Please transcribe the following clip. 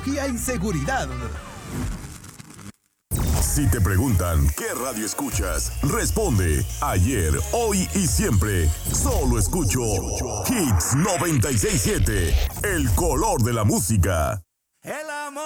tecnología y seguridad. Si te preguntan qué radio escuchas, responde ayer, hoy y siempre. Solo escucho Hits 96.7, el color de la música. El amor